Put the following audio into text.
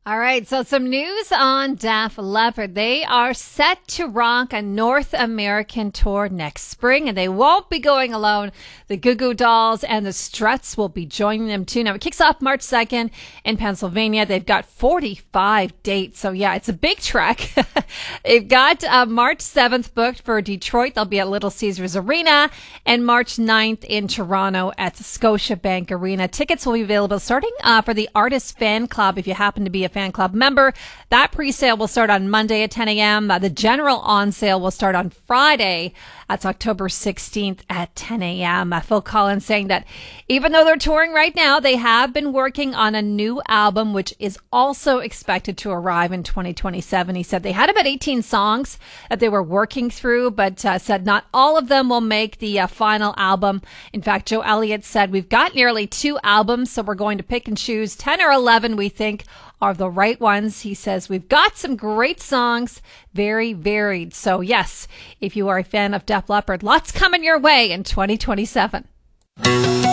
All right, so some news on Def Leppard. They are set to rock a North American tour next spring, and they won't be going alone. The Goo Goo Dolls and the Struts will be joining them too. Now, it kicks off March 2nd in Pennsylvania. They've got 45 dates, so yeah, it's a big trek. They've got March 7th booked for Detroit. They'll be at Little Caesars Arena, and March 9th in Toronto at the Scotiabank Arena. Tickets will be available starting for the Artist Fan Club if you happen to be a fan club member. That pre-sale will start on Monday at 10 a.m. The general on sale will start on Friday. That's October 16th at 10 a.m. Phil Collins saying that even though they're touring right now, they have been working on a new album, which is also expected to arrive in 2027. He said they had about 18 songs that they were working through, but said not all of them will make the final album. In fact, Joe Elliott said, we've got nearly 2 albums, so we're going to pick and choose 10 or 11 we think are the right ones. He says, we've got some great songs, very varied. So yes, if you are a fan of Def Leppard, lots coming your way in 2027.